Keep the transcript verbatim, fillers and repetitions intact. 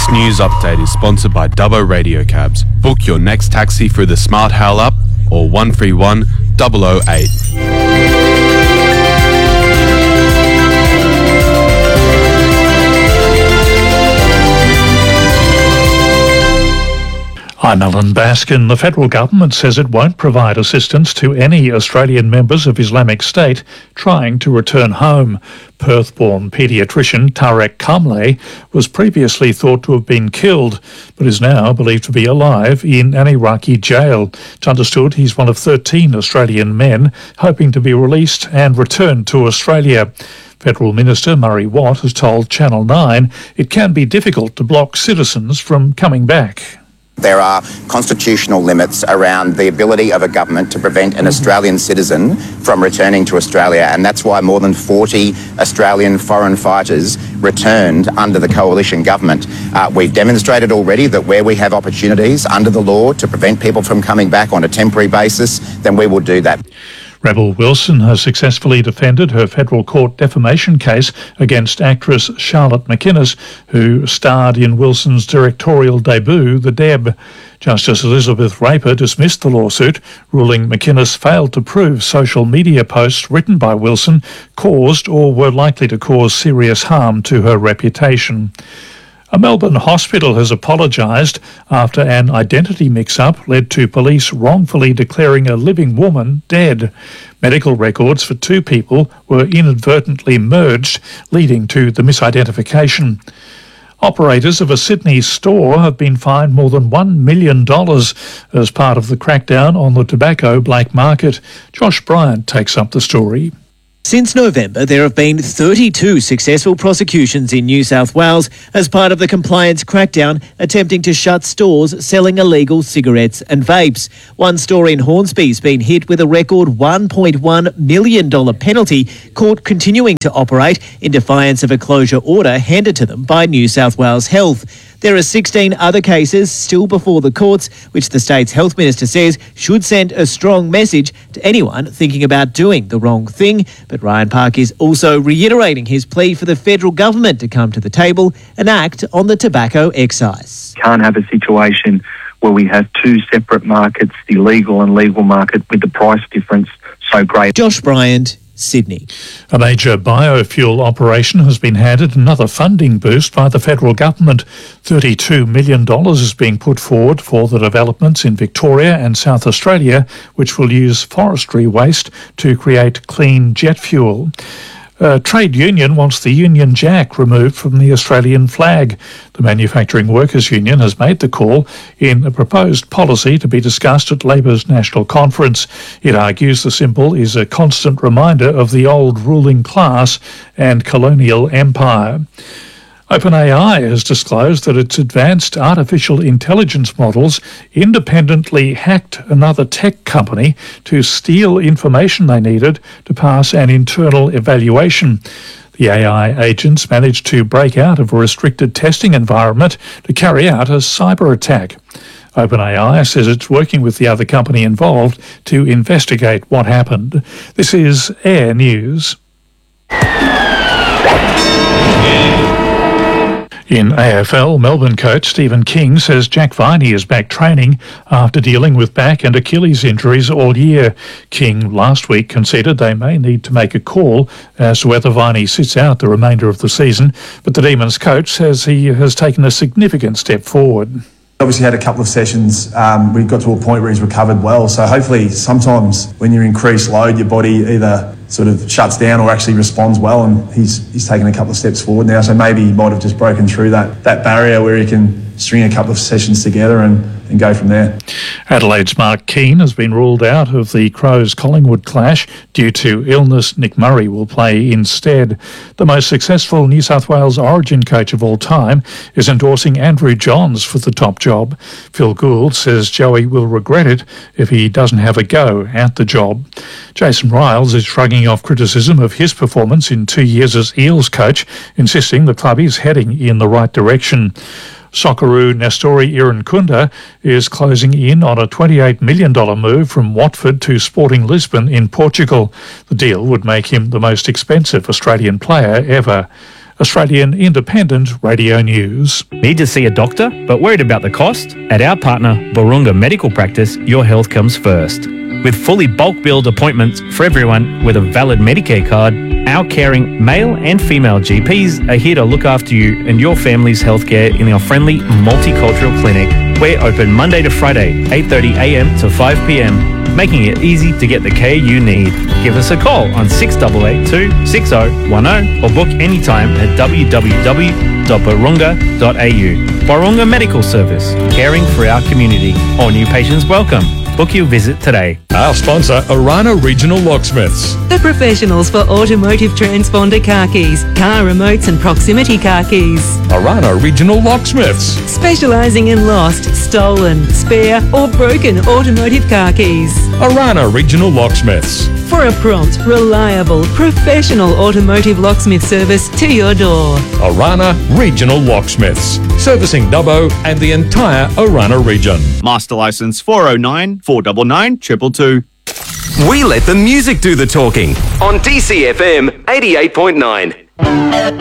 This news update is sponsored by Dubbo Radio Cabs. Book your next taxi through the Smart Hail app or one three one, zero zero eight. I'm Alan Baskin. The federal government says it won't provide assistance to any Australian members of Islamic State trying to return home. Perth-born paediatrician Tarek Kamle was previously thought to have been killed, but is now believed to be alive in an Iraqi jail. It's understood he's one of thirteen Australian men hoping to be released and returned to Australia. Federal Minister Murray Watt has told Channel nine it can be difficult to block citizens from coming back. There are constitutional limits around the ability of a government to prevent an Australian citizen from returning to Australia, and that's why more than forty Australian foreign fighters returned under the coalition government. Uh, we've demonstrated already that where we have opportunities under the law to prevent people from coming back on a temporary basis, then we will do that. Rebel Wilson has successfully defended her federal court defamation case against actress Charlotte McInnes, who starred in Wilson's directorial debut, The Deb. Justice Elizabeth Raper dismissed the lawsuit, ruling McInnes failed to prove social media posts written by Wilson caused or were likely to cause serious harm to her reputation. A Melbourne hospital has apologised after an identity mix-up led to police wrongfully declaring a living woman dead. Medical records for two people were inadvertently merged, leading to the misidentification. Operators of a Sydney store have been fined more than one million dollars as part of the crackdown on the tobacco black market. Josh Bryant takes up the story. Since November, there have been thirty-two successful prosecutions in New South Wales as part of the compliance crackdown attempting to shut stores selling illegal cigarettes and vapes. One store in Hornsby's been hit with a record one point one million dollars penalty, caught continuing to operate in defiance of a closure order handed to them by New South Wales Health. There are sixteen other cases still before the courts, which the state's health minister says should send a strong message to anyone thinking about doing the wrong thing. But Ryan Park is also reiterating his plea for the federal government to come to the table and act on the tobacco excise. Can't have a situation where we have two separate markets, the legal and legal market, with the price difference so great. Josh Bryant, Sydney. A major biofuel operation has been handed another funding boost by the federal government. thirty-two million dollars is being put forward for the developments in Victoria and South Australia, which will use forestry waste to create clean jet fuel. A trade union wants the Union Jack removed from the Australian flag. The Manufacturing Workers Union has made the call in a proposed policy to be discussed at Labor's National Conference. It argues the symbol is a constant reminder of the old ruling class and colonial empire. OpenAI has disclosed that its advanced artificial intelligence models independently hacked another tech company to steal information they needed to pass an internal evaluation. The A I agents managed to break out of a restricted testing environment to carry out a cyber attack. OpenAI says it's working with the other company involved to investigate what happened. This is Air News. In A F L, Melbourne coach Stephen King says Jack Viney is back training after dealing with back and Achilles injuries all year. King last week conceded they may need to make a call as to whether Viney sits out the remainder of the season, but the Demons coach says he has taken a significant step forward. Obviously had a couple of sessions, um, we got to a point where he's recovered well, so hopefully sometimes when you increase load, your body either sort of shuts down or actually responds well, and he's he's taken a couple of steps forward now, so maybe he might have just broken through that, that barrier where he can string a couple of sessions together and, and go from there. Adelaide's Mark Keane has been ruled out of the Crows-Collingwood clash due to illness. Nick Murray will play instead. The most successful New South Wales Origin coach of all time is endorsing Andrew Johns for the top job. Phil Gould says Joey will regret it if he doesn't have a go at the job. Jason Riles is shrugging off criticism of his performance in two years as Eels coach, insisting the club is heading in the right direction. Socceroo Nestori Irankunda is closing in on a twenty-eight million dollars move from Watford to Sporting Lisbon in Portugal. The deal would make him the most expensive Australian player ever. Australian Independent Radio News. Need to see a doctor but worried about the cost? At our partner, Burunga Medical Practice, your health comes first. With fully bulk billed appointments for everyone with a valid Medicare card, our caring male and female G Ps are here to look after you and your family's healthcare in our friendly multicultural clinic. We're open Monday to Friday, eight thirty a m to five p m, making it easy to get the care you need. Give us a call on six eight eight two, six zero one zero or book anytime at w w w dot burunga dot a u. Burunga Medical Service, caring for our community. All new patients welcome. Book your visit today. Our sponsor, Arana Regional Locksmiths. The professionals for automotive transponder car keys, car remotes and proximity car keys. Arana Regional Locksmiths. Specialising in lost, stolen, spare or broken automotive car keys. Arana Regional Locksmiths. For a prompt, reliable, professional automotive locksmith service to your door. Arana Regional Locksmiths. Servicing Dubbo and the entire Arana region. Master license four oh nine, four nine nine, two two two. We let the music do the talking on D C F M eighty-eight point nine.